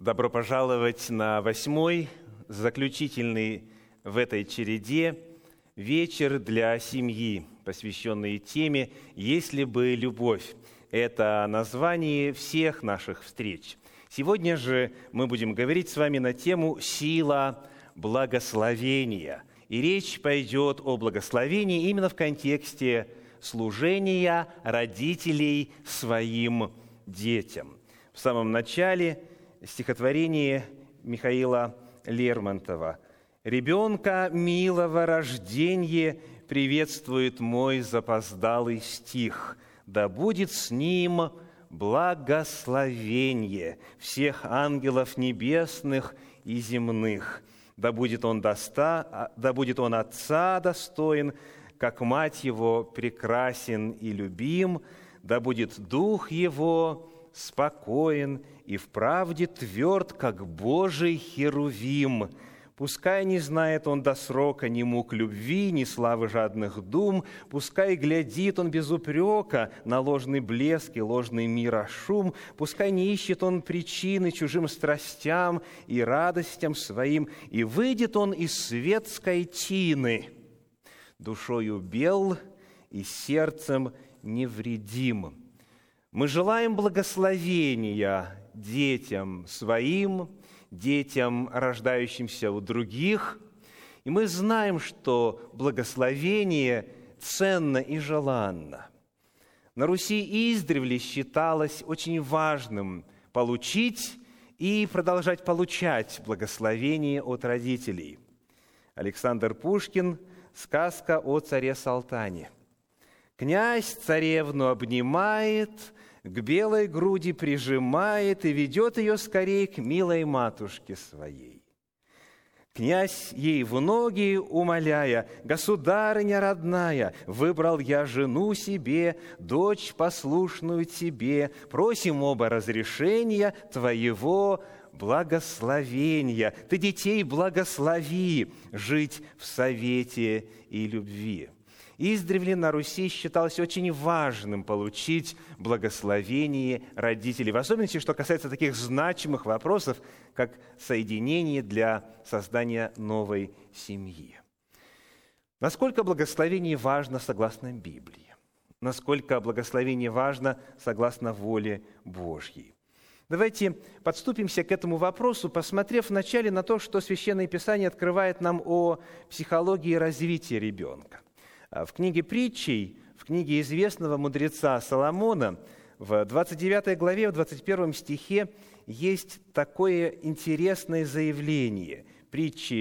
Добро пожаловать на 8-й, заключительный в этой череде вечер для семьи, посвященный теме «Если бы любовь». Это название всех наших встреч. Сегодня же мы будем говорить с вами на тему «Сила благословения». И речь пойдет о благословении именно в контексте служения родителей своим детям. В самом начале стихотворение Михаила Лермонтова. «Ребенка милого рожденья приветствует мой запоздалый стих. Да будет с ним благословенье всех ангелов небесных и земных. Да будет он отца достоин, как мать его прекрасен и любим. Да будет дух его спокоен и в правде тверд, как Божий херувим. Пускай не знает он до срока ни мук любви, ни славы жадных дум, пускай глядит он без упрека на ложный блеск и ложный мира шум, пускай не ищет он причины чужим страстям и радостям своим, и выйдет он из светской тины, душою бел и сердцем невредим». Мы желаем благословения детям своим, детям, рождающимся у других. И мы знаем, что благословение ценно и желанно. На Руси издревле считалось очень важным получить и продолжать получать благословение от родителей. Александр Пушкин, сказка о царе Салтане. «Князь царевну обнимает, к белой груди прижимает и ведет ее скорей к милой матушке своей. Князь ей в ноги умоляя: „Государыня родная, выбрал я жену себе, дочь послушную тебе, просим оба разрешения твоего благословения. Ты детей благослови жить в совете и любви». Издревле на Руси считалось очень важным получить благословение родителей, в особенности, что касается таких значимых вопросов, как соединение для создания новой семьи. Насколько благословение важно согласно Библии? Насколько благословение важно согласно воле Божьей? Давайте подступимся к этому вопросу, посмотрев вначале на то, что Священное Писание открывает нам о психологии развития ребенка. В книге Притчей, в книге известного мудреца Соломона, в 29 главе, в 21 стихе есть такое интересное заявление. Притчи